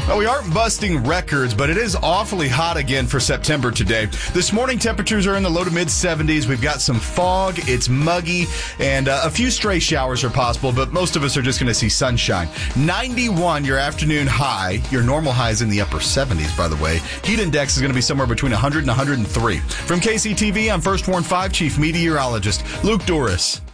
Well, we aren't busting records, but it is awfully hot again for September today. This morning, temperatures are in the low to mid 70s. We've got some fog, it's muggy, and a few stray showers are possible, but most of us are just going to see sunshine. 91, your afternoon high. Your normal high is in the upper 70s, by the way. Heat index is going to be somewhere between 100 and 103. From KCTV, I'm First Warn 5 Chief Meteorologist Luke Doris.